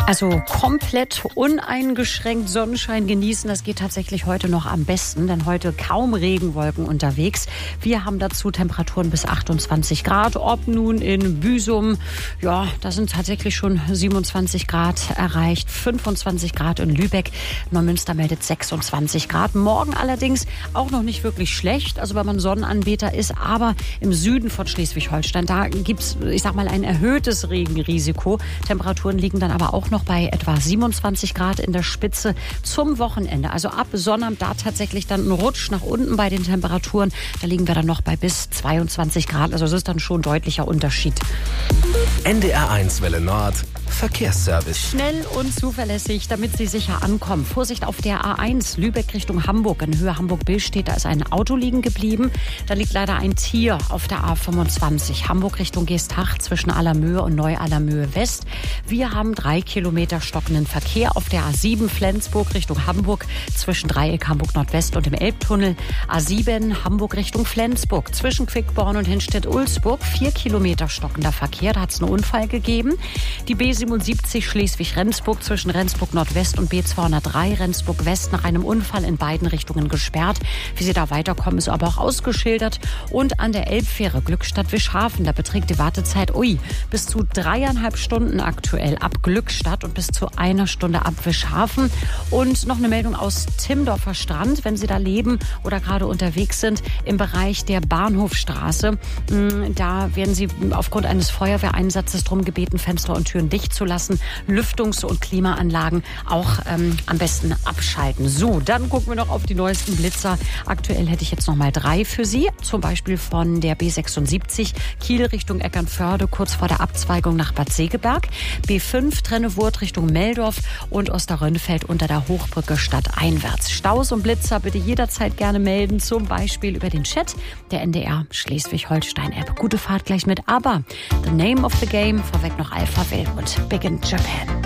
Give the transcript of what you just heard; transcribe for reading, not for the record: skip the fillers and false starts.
Also komplett uneingeschränkt Sonnenschein genießen, das geht tatsächlich heute noch am besten, denn heute kaum Regenwolken unterwegs. Wir haben dazu Temperaturen bis 28 Grad, ob nun in Büsum, ja, da sind tatsächlich schon 27 Grad erreicht, 25 Grad in Lübeck, Neumünster meldet 26 Grad. Morgen allerdings auch noch nicht wirklich schlecht, also wenn man Sonnenanbeter ist, aber im Süden von Schleswig-Holstein, da gibt's, ich sag mal, ein erhöhtes Regenrisiko. Temperaturen liegen dann aber auch noch bei etwa 27 Grad in der Spitze zum Wochenende. Also ab Sonnabend da tatsächlich dann ein Rutsch nach unten bei den Temperaturen. Da liegen wir dann noch bei bis 22 Grad. Also es ist dann schon ein deutlicher Unterschied. NDR1 Welle Nord, Verkehrsservice. Schnell und zuverlässig, damit Sie sicher ankommen. Vorsicht auf der A1 Lübeck Richtung Hamburg. In Höhe Hamburg-Billstedt, da ist ein Auto liegen geblieben. Da liegt leider ein Tier auf der A25. Hamburg Richtung Geesthacht zwischen Allermöhe und Neu-Allermöhe West. Wir haben 3 Kilometer stockenden Verkehr auf der A7 Flensburg Richtung Hamburg zwischen Dreieck Hamburg Nordwest und dem Elbtunnel. A7 Hamburg Richtung Flensburg zwischen Quickborn und Hinstedt-Ulzburg 4 Kilometer stockender Verkehr. Da hat es einen Unfall gegeben. Die B77 Schleswig-Rendsburg zwischen Rendsburg Nordwest und B203 Rendsburg West nach einem Unfall in beiden Richtungen gesperrt. Wie Sie da weiterkommen, ist aber auch ausgeschildert. Und an der Elbfähre Glückstadt-Wischhafen, da beträgt die Wartezeit bis zu 3,5 Stunden aktuell ab Glückstadt und bis zu 1 Stunde ab Wischhafen. Und noch eine Meldung aus Timdorfer Strand, wenn Sie da leben oder gerade unterwegs sind, im Bereich der Bahnhofstraße. Da werden Sie aufgrund eines Feuerwehreinsatzes darum gebeten, Fenster und Türen dicht zu lassen. Lüftungs- und Klimaanlagen auch am besten abschalten. So, dann gucken wir noch auf die neuesten Blitzer. Aktuell hätte ich jetzt noch mal 3 für Sie. Zum Beispiel von der B76 Kiel Richtung Eckernförde, kurz vor der Abzweigung nach Bad Segeberg. B5 Trennewurth Richtung Meldorf und Osterrönfeld unter der Hochbrücke stadteinwärts. Staus und Blitzer bitte jederzeit gerne melden, zum Beispiel über den Chat der NDR Schleswig-Holstein-App. Gute Fahrt gleich mit ABBA. The Name of the Game, vorweg noch Alphaville und Big in Japan.